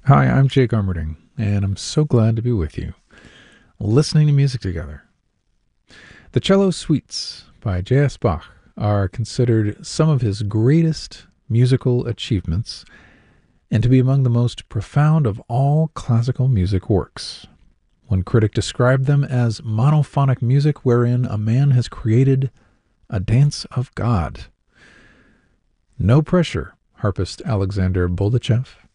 Hi, I'm Jake Armerding, and I'm so glad to be with you, listening to music together. The Cello Suites by J.S. Bach are considered some of his greatest musical achievements and to be among the most profound of all classical music works. One critic described them as monophonic music wherein a man has created a dance of God. No pressure, harpist Alexander Boldachev.